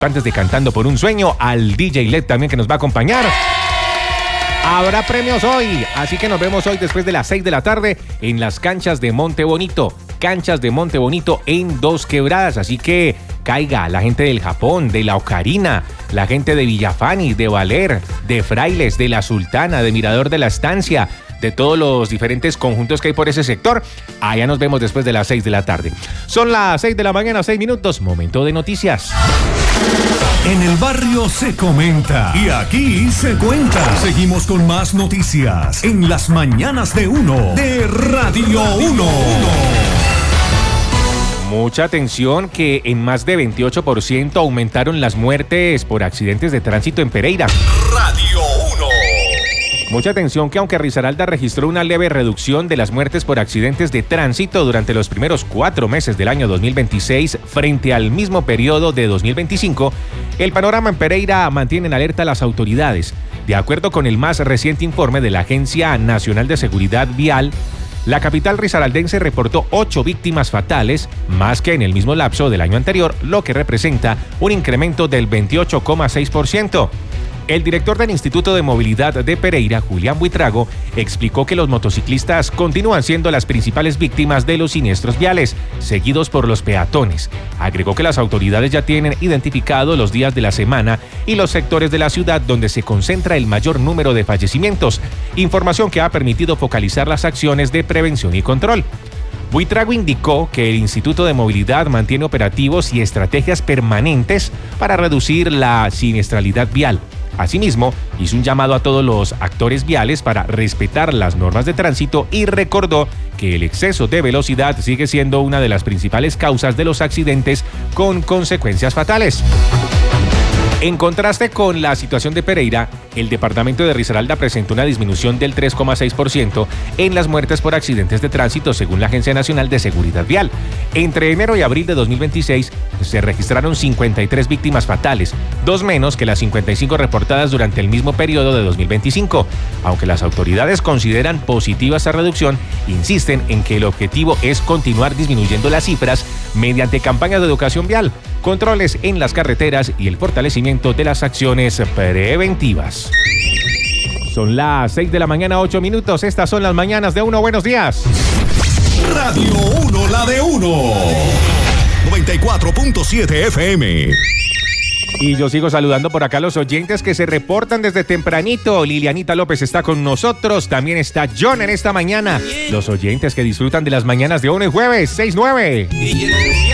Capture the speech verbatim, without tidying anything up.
Antes de Cantando por un Sueño, al D J L E D también que nos va a acompañar. Habrá premios hoy, así que nos vemos hoy después de las seis de la tarde en las canchas de Monte Bonito. Canchas de Monte Bonito en Dos Quebradas, así que caiga la gente del Japón, de la Ocarina, la gente de Villafani, de Valer, de Frailes, de la Sultana, de Mirador de la Estancia, de todos los diferentes conjuntos que hay por ese sector. Allá nos vemos después de las seis de la tarde. Son las seis de la mañana, seis minutos, momento de noticias. En el barrio se comenta y aquí se cuenta. Seguimos con más noticias en las mañanas de uno de Radio uno. Mucha atención que en más de veintiocho por ciento aumentaron las muertes por accidentes de tránsito en Pereira. Radio uno. Mucha atención que aunque Risaralda registró una leve reducción de las muertes por accidentes de tránsito durante los primeros cuatro meses del año dos mil veintiséis frente al mismo periodo de dos mil veinticinco, el panorama en Pereira mantiene en alerta a las autoridades. De acuerdo con el más reciente informe de la Agencia Nacional de Seguridad Vial, la capital risaraldense reportó ocho víctimas fatales, más que en el mismo lapso del año anterior, lo que representa un incremento del veintiocho coma seis por ciento. El director del Instituto de Movilidad de Pereira, Julián Buitrago, explicó que los motociclistas continúan siendo las principales víctimas de los siniestros viales, seguidos por los peatones. Agregó que las autoridades ya tienen identificado los días de la semana y los sectores de la ciudad donde se concentra el mayor número de fallecimientos, información que ha permitido focalizar las acciones de prevención y control. Buitrago indicó que el Instituto de Movilidad mantiene operativos y estrategias permanentes para reducir la siniestralidad vial. Asimismo, hizo un llamado a todos los actores viales para respetar las normas de tránsito y recordó que el exceso de velocidad sigue siendo una de las principales causas de los accidentes con consecuencias fatales. En contraste con la situación de Pereira, el departamento de Risaralda presentó una disminución del tres coma seis por ciento en las muertes por accidentes de tránsito según la Agencia Nacional de Seguridad Vial. Entre enero y abril de dos mil veintiséis se registraron cincuenta y tres víctimas fatales, dos menos que las cincuenta y cinco reportadas durante el mismo periodo de dos mil veinticinco. Aunque las autoridades consideran positiva esta reducción, insisten en que el objetivo es continuar disminuyendo las cifras mediante campañas de educación vial, controles en las carreteras y el fortalecimiento de las acciones preventivas. Son las seis de la mañana, ocho minutos. Estas son las mañanas de Uno. Buenos días. Radio uno, la de uno. noventa y cuatro punto siete F M. Y yo sigo saludando por acá a los oyentes que se reportan desde tempranito. Lilianita López está con nosotros. También está John en esta mañana. Los oyentes que disfrutan de las mañanas de Uno y jueves, seis nueve.